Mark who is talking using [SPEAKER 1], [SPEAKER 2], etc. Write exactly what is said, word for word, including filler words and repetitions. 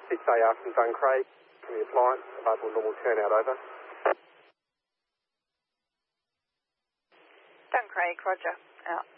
[SPEAKER 1] six A Austin Duncraig, from the appliance, available normal turnout, over.
[SPEAKER 2] Duncraig, roger, out.